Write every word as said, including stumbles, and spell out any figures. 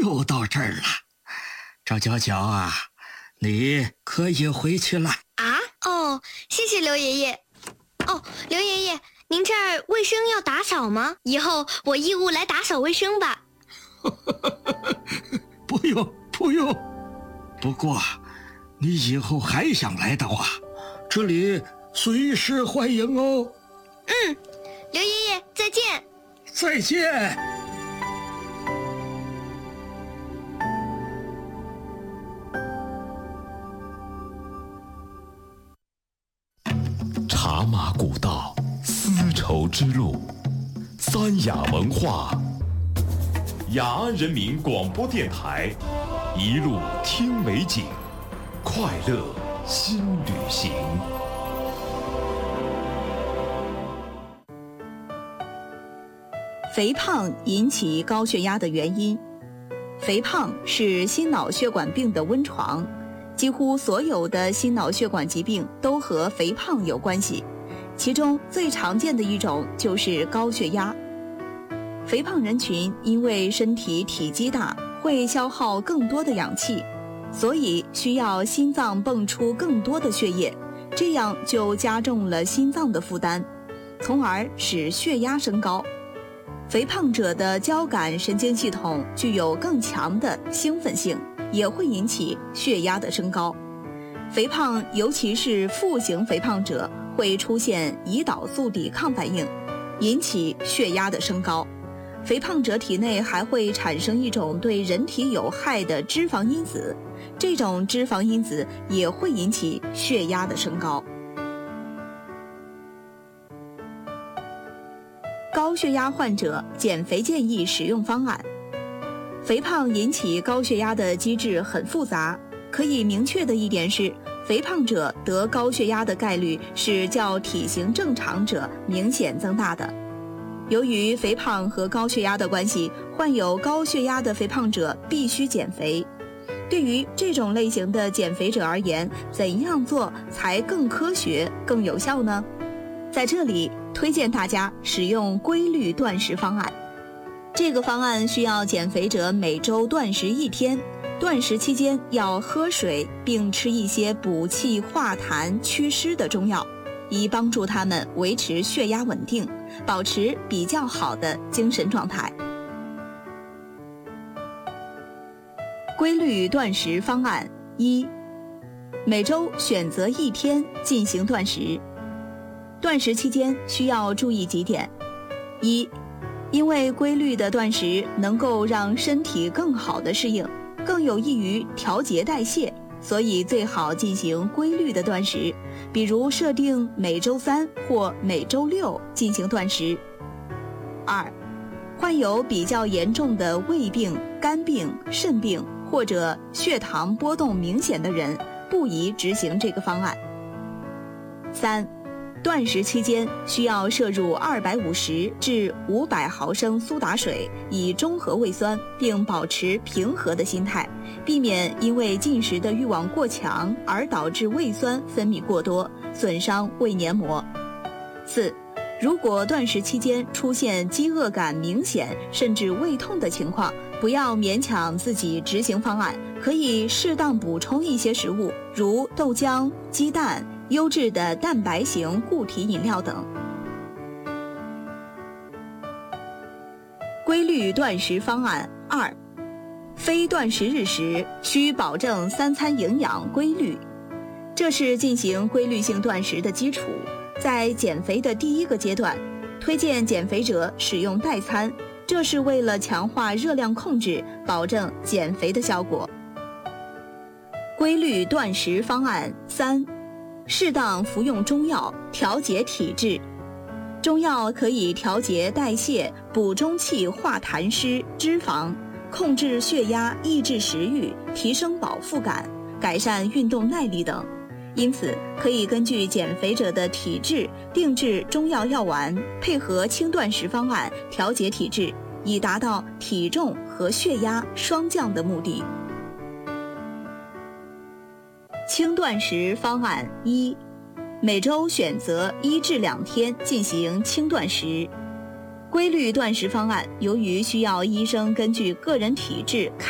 又到这儿了。赵娇娇啊，你可以回去了。 啊？哦，谢谢刘爷爷。哦，刘爷爷，您这儿卫生要打扫吗？以后我义务来打扫卫生吧。 不用不用，不过你以后还想来的话，这里随时欢迎哦。 嗯，刘爷爷再见。 再见。 茶马古道，丝绸之路，三雅文化，雅安人民广播电台，一路听美景，快乐新旅行。 肥胖引起高血压的原因。肥胖是心脑血管病的温床，几乎所有的心脑血管疾病都和肥胖有关系，其中最常见的一种就是高血压。肥胖人群因为身体体积大，会消耗更多的氧气，所以需要心脏泵出更多的血液，这样就加重了心脏的负担，从而使血压升高。肥胖者的交感神经系统具有更强的兴奋性，也会引起血压的升高。肥胖，尤其是腹型肥胖者，会出现胰岛素抵抗反应，引起血压的升高。肥胖者体内还会产生一种对人体有害的脂肪因子，这种脂肪因子也会引起血压的升高。高血压患者减肥建议使用方案。肥胖引起高血压的机制很复杂，可以明确的一点是，肥胖者得高血压的概率是较体型正常者明显增大的。由于肥胖和高血压的关系，患有高血压的肥胖者必须减肥。对于这种类型的减肥者而言，怎样做才更科学、更有效呢？在这里推荐大家使用规律断食方案。这个方案需要减肥者每周断食一天，断食期间要喝水，并吃一些补气化痰祛湿的中药，以帮助他们维持血压稳定，保持比较好的精神状态。规律断食方案一，每周选择一天进行断食。断食期间需要注意几点：一，因为规律的断食能够让身体更好的适应，更有益于调节代谢，所以最好进行规律的断食，比如设定每周三或每周六进行断食。二，患有比较严重的胃病、肝病、肾病或者血糖波动明显的人，不宜执行这个方案。三，断食期间需要摄入二百五十至五百毫升苏打水，以中和胃酸，并保持平和的心态，避免因为进食的欲望过强而导致胃酸分泌过多，损伤胃黏膜。四，如果断食期间出现饥饿感明显甚至胃痛的情况，不要勉强自己执行方案，可以适当补充一些食物，如豆浆、鸡蛋、优质的蛋白型固体饮料等。规律断食方案二，非断食日时需保证三餐营养规律，这是进行规律性断食的基础。在减肥的第一个阶段，推荐减肥者使用代餐，这是为了强化热量控制，保证减肥的效果。规律断食方案三，适当服用中药调节体质。中药可以调节代谢，补中气化痰湿、脂肪，控制血压，抑制食欲，提升饱腹感，改善运动耐力等。因此，可以根据减肥者的体质定制中药药丸，配合轻断食方案调节体质，以达到体重和血压双降的目的。轻断食方案一，每周选择一至两天进行轻断食。规律断食方案由于需要医生根据个人体质开